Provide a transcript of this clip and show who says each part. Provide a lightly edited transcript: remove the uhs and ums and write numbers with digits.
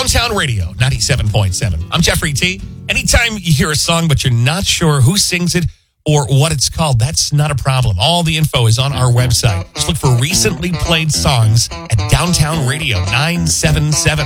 Speaker 1: Downtown Radio, 97.7. I'm Jeffrey T. Anytime you hear a song, but you're not sure who sings it or what it's called, that's not a problem. All the info is on our website. Just look for recently played songs at Downtown Radio 977.